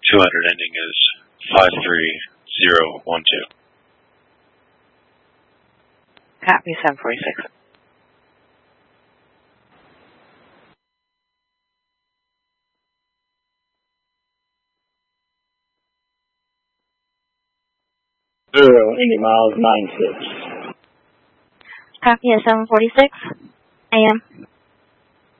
200 ending is 53012. Copy 746. Ending miles 96. Copy at 746 AM.